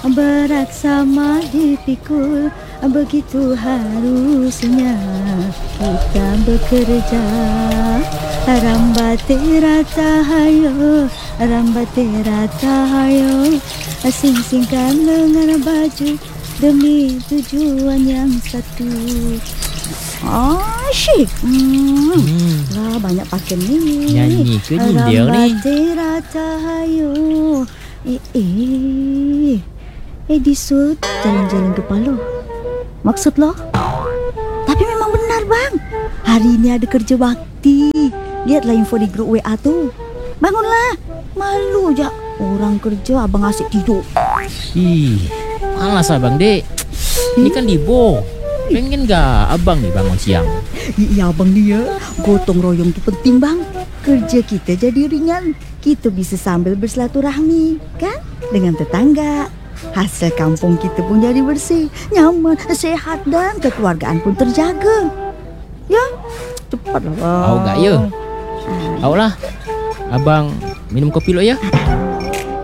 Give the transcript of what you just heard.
berat sama dipikul, begitu harusnya kita bekerja. Rambate rata hayo, rambate rata hayo, sing-singkan lengan baju demi tujuan yang satu. Asyik. Lah banyak pakai ni. Nyanyi ke nyindir ni? Rambate rata hayo. Disut jalan-jalan ke Palo. Maksud lo? Tapi memang benar bang, hari ini ada kerja bakti. Lihatlah info di grup WA tu. Bangunlah, malu je orang kerja abang asyik tidur. Malas abang dek. Ni kan libo. Pengen gak abang ni bangun siang? Ya abang dia, gotong royong tu penting bang. Kerja kita jadi ringan. Kita bisa sambil bersilaturahmi kan dengan tetangga. Hasil kampung kita pun jadi bersih, nyaman, sehat dan kekeluargaan pun terjaga. Ya, cepatlah bang. Tahu gak ya? Tahu lah. Abang minum kopi dulu ya.